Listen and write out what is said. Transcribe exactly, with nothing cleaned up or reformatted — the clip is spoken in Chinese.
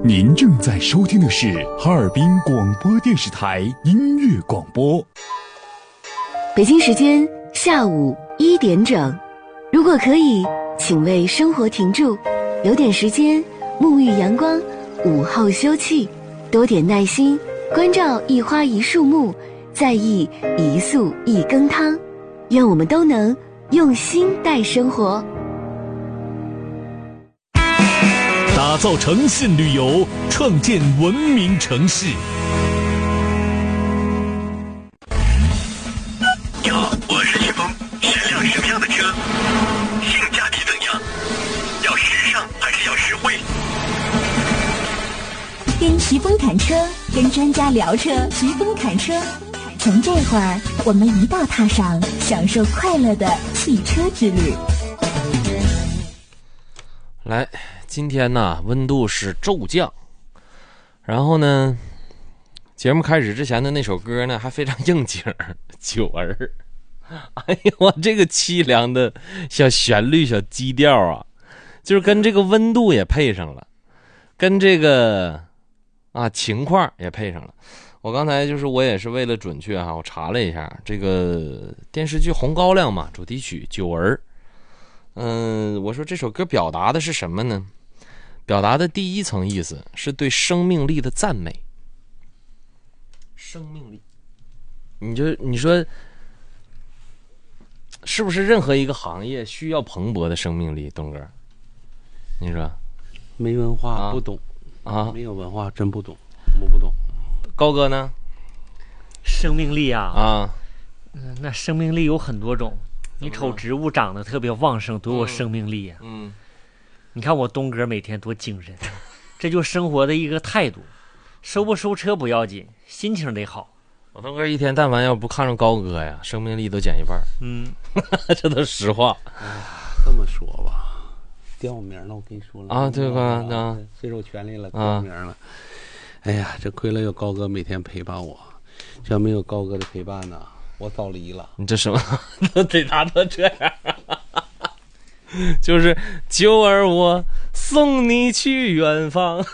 您正在收听的是哈尔滨广播电视台音乐广播。 北京时间下午一点整，如果可以，请为生活停住，留点时间沐浴阳光，午后休憩，多点耐心，关照一花一树木，在意一素一羹汤。愿我们都能用心待生活， 打造诚信旅游，创建文明城市。 你好，我是徐峰，选辆什么样的车？性价比怎样？要时尚还是要实惠？ 跟徐峰侃车，跟专家聊车，徐峰侃车。从这会儿，我们一道踏上享受快乐的汽车之旅。 来，今天呢，温度是骤降，然后呢，节目开始之前的那首歌呢，还非常应景儿，九儿。哎呦，我这个凄凉的小旋律、小基调啊，就是跟这个温度也配上了，跟这个啊情况也配上了。我刚才就是我也是为了准确哈，我查了一下这个电视剧《红高粱》嘛，主题曲《九儿》。嗯，我说这首歌表达的是什么呢？表达的第一层意思是对生命力的赞美。生命力，你就你说，是不是任何一个行业需要蓬勃的生命力？东哥，你说？ 没文化不懂啊， 没有文化真不懂，我不懂。 高哥呢？ 生命力啊啊、 嗯，那生命力有很多种。你瞅植物长得特别旺盛，多有生命力呀、啊！ 嗯， 你看我东哥每天多精神，这就生活的一个态度。收不收车不要紧，心情得好。 我东哥一天但凡要不看上高哥呀，生命力都减一半。 嗯， 这都实话。 哎呀，这么说吧，点我名了，我跟你说了啊，对吧？啊， 最受权利了，点我名了。啊、哎呀，这亏了有高哥每天陪伴我，要没有高哥的陪伴呢，我早离了。 你这什么？得达到这样？就是九儿，我送你去远方。